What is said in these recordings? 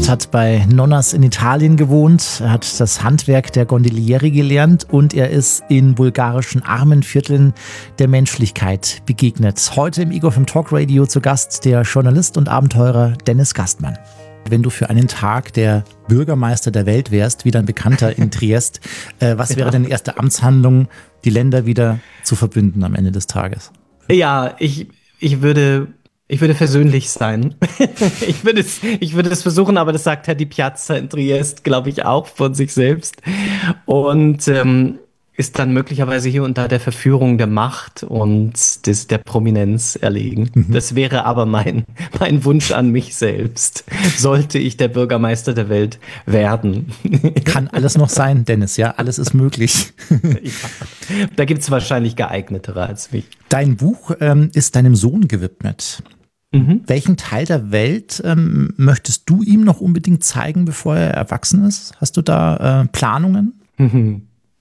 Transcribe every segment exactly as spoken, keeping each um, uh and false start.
Dennis hat bei Nonnas in Italien gewohnt, er hat das Handwerk der Gondolieri gelernt und er ist in bulgarischen Armenvierteln der Menschlichkeit begegnet. Heute im Ego F M Talk Radio zu Gast der Journalist und Abenteurer Dennis Gastmann. Wenn du für einen Tag der Bürgermeister der Welt wärst, wie dein Bekannter in Triest, äh, was wäre deine erste Amtshandlung, die Länder wieder zu verbünden am Ende des Tages? Ja, ich, ich würde... Ich würde versöhnlich sein. ich, würde es, ich würde es versuchen, aber das sagt Herr Di Piazza in Triest, glaube ich, auch von sich selbst. Und ähm, ist dann möglicherweise hier und da der Verführung der Macht und des, der Prominenz erlegen. Mhm. Das wäre aber mein, mein Wunsch an mich selbst. Sollte ich der Bürgermeister der Welt werden. Kann alles noch sein, Dennis, ja, alles ist möglich. Ja, da gibt es wahrscheinlich geeignetere als mich. Dein Buch ähm, ist deinem Sohn gewidmet. Mhm. Welchen Teil der Welt ähm, möchtest du ihm noch unbedingt zeigen, bevor er erwachsen ist? Hast du da äh, Planungen? Mhm.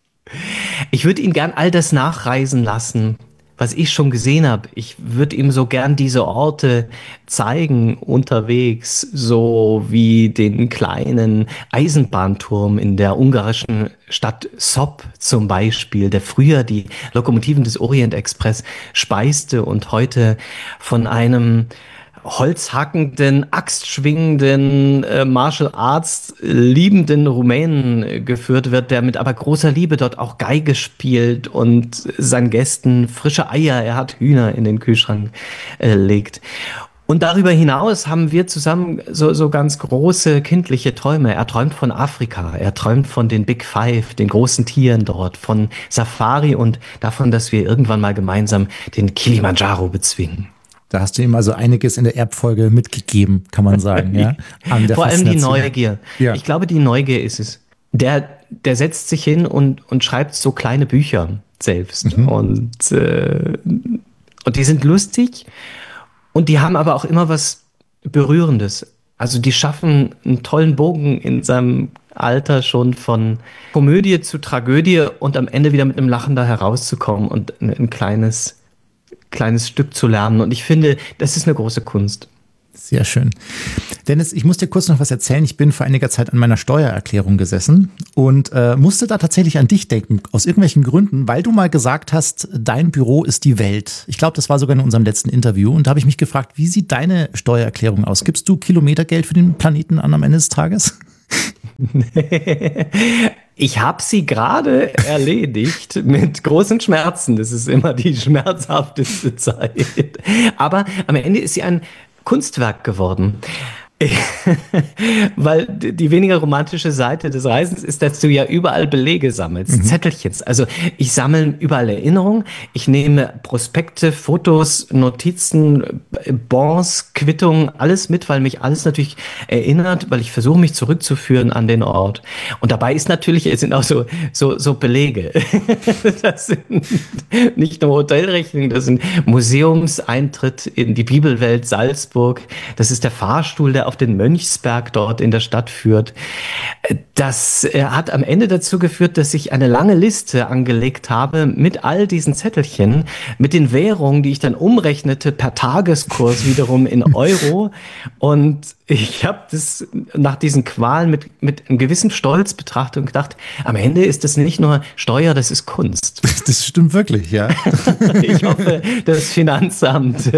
Ich würde ihn gern all das nachreisen lassen, was ich schon gesehen habe. Ich würde ihm so gern diese Orte zeigen unterwegs, so wie den kleinen Eisenbahnturm in der ungarischen Stadt Sop zum Beispiel, der früher die Lokomotiven des Orient Express speiste und heute von einem holzhackenden, axtschwingenden, äh, Martial Arts liebenden Rumänen geführt wird, der mit aber großer Liebe dort auch Geige spielt und seinen Gästen frische Eier, er hat Hühner in den Kühlschrank äh, legt. Und darüber hinaus haben wir zusammen so, so ganz große kindliche Träume. Er träumt von Afrika, er träumt von den Big Five, den großen Tieren dort, von Safari und davon, dass wir irgendwann mal gemeinsam den Kilimanjaro bezwingen. Da hast du ihm also einiges in der Erbfolge mitgegeben, kann man sagen. Ja? An der Vor allem die Neugier. Ja. Ich glaube, die Neugier ist es. Der, der setzt sich hin und, und schreibt so kleine Bücher selbst. Mhm. Und, äh, und die sind lustig und die haben aber auch immer was Berührendes. Also die schaffen einen tollen Bogen in seinem Alter schon von Komödie zu Tragödie und am Ende wieder mit einem Lachen da herauszukommen und ein, ein kleines... kleines Stück zu lernen. Und ich finde, das ist eine große Kunst. Sehr schön. Dennis, ich muss dir kurz noch was erzählen. Ich bin vor einiger Zeit an meiner Steuererklärung gesessen und äh, musste da tatsächlich an dich denken, aus irgendwelchen Gründen, weil du mal gesagt hast, dein Büro ist die Welt. Ich glaube, das war sogar in unserem letzten Interview. Und da habe ich mich gefragt, wie sieht deine Steuererklärung aus? Gibst du Kilometergeld für den Planeten an am Ende des Tages? Ich habe sie gerade erledigt mit großen Schmerzen. Das ist immer die schmerzhafteste Zeit. Aber am Ende ist sie ein Kunstwerk geworden. Weil die weniger romantische Seite des Reisens ist, dass du ja überall Belege sammelst, mhm. Zettelchens. Also ich sammle überall Erinnerungen, ich nehme Prospekte, Fotos, Notizen, Bons, Quittungen, alles mit, weil mich alles natürlich erinnert, weil ich versuche, mich zurückzuführen an den Ort. Und dabei ist natürlich, es sind auch so, so, so Belege. Das sind nicht nur Hotelrechnungen, das sind Museumseintritt in die Bibelwelt Salzburg, das ist der Fahrstuhl, der auf den Mönchsberg dort in der Stadt führt. Das hat am Ende dazu geführt, dass ich eine lange Liste angelegt habe mit all diesen Zettelchen, mit den Währungen, die ich dann umrechnete per Tageskurs wiederum in Euro. Und ich habe das nach diesen Qualen mit, mit einem gewissen Stolz betrachtet und gedacht, am Ende ist das nicht nur Steuer, das ist Kunst. Das stimmt wirklich, ja. Ich hoffe, das Finanzamt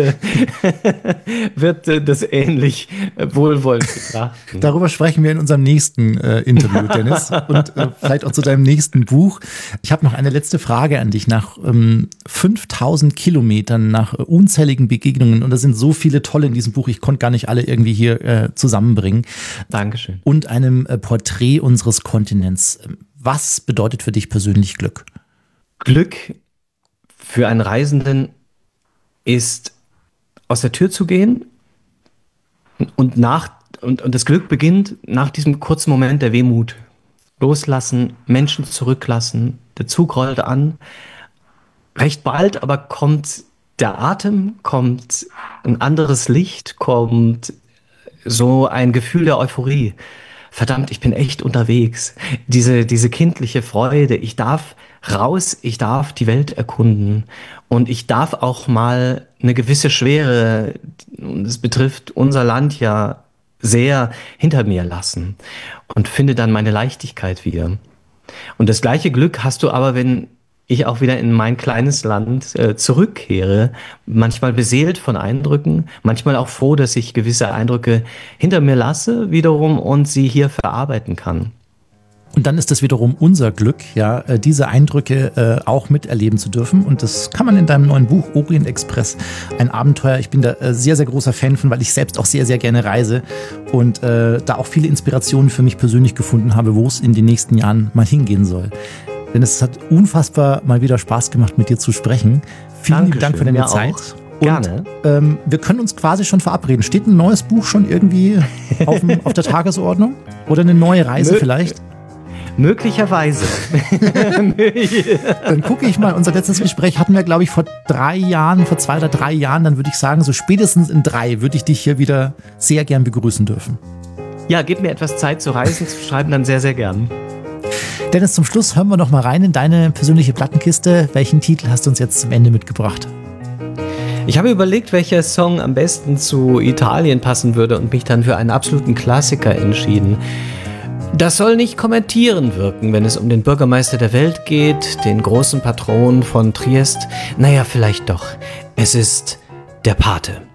wird das ähnlich wohlwollend betrachten. Darüber sprechen wir in unserem nächsten äh, Interview, Dennis, und äh, vielleicht auch zu deinem nächsten Buch. Ich habe noch eine letzte Frage an dich. Nach ähm, fünftausend Kilometern, nach äh, unzähligen Begegnungen, und da sind so viele tolle in diesem Buch, ich konnte gar nicht alle irgendwie hier äh, zusammenbringen. Dankeschön. Und einem äh, Porträt unseres Kontinents. Was bedeutet für dich persönlich Glück? Glück für einen Reisenden ist, aus der Tür zu gehen und nach und, und das Glück beginnt nach diesem kurzen Moment der Wehmut. Loslassen, Menschen zurücklassen, der Zug rollt an. Recht bald aber kommt der Atem, kommt ein anderes Licht, kommt so ein Gefühl der Euphorie. Verdammt, ich bin echt unterwegs. Diese, diese kindliche Freude, ich darf raus, ich darf die Welt erkunden und ich darf auch mal eine gewisse Schwere, und es betrifft unser Land ja sehr hinter mir lassen und finde dann meine Leichtigkeit wieder. Und das gleiche Glück hast du aber, wenn ich auch wieder in mein kleines Land äh, zurückkehre, manchmal beseelt von Eindrücken, manchmal auch froh, dass ich gewisse Eindrücke hinter mir lasse wiederum und sie hier verarbeiten kann. Und dann ist das wiederum unser Glück, ja, diese Eindrücke äh, auch miterleben zu dürfen. Und das kann man in deinem neuen Buch Orient Express, ein Abenteuer. Ich bin da äh, sehr, sehr großer Fan von, weil ich selbst auch sehr, sehr gerne reise und äh, da auch viele Inspirationen für mich persönlich gefunden habe, wo es in den nächsten Jahren mal hingehen soll. Denn es hat unfassbar mal wieder Spaß gemacht, mit dir zu sprechen. Vielen lieben Dank für deine Zeit. Auch. Gerne. Und, ähm, wir können uns quasi schon verabreden. Steht ein neues Buch schon irgendwie auf, dem, auf der Tagesordnung? Oder eine neue Reise Mö- vielleicht? Möglicherweise. Dann gucke ich mal, unser letztes Gespräch hatten wir, glaube ich, vor drei Jahren, vor zwei oder drei Jahren. Dann würde ich sagen, so spätestens in drei würde ich dich hier wieder sehr gern begrüßen dürfen. Ja, gib mir etwas Zeit zu reisen, zu schreiben, dann sehr, sehr gern. Dennis, zum Schluss hören wir noch mal rein in deine persönliche Plattenkiste. Welchen Titel hast du uns jetzt zum Ende mitgebracht? Ich habe überlegt, welcher Song am besten zu Italien passen würde und mich dann für einen absoluten Klassiker entschieden. Das soll nicht kommentierend wirken, wenn es um den Bürgermeister der Welt geht, den großen Patron von Triest. Naja, vielleicht doch. Es ist der Pate.